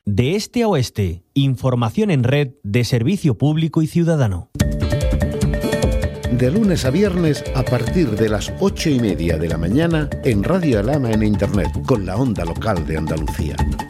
De este a oeste, información en red de servicio público y ciudadano. De lunes a viernes a partir de las 8:30 de la mañana en Radio Alhama en Internet con la onda local de Andalucía.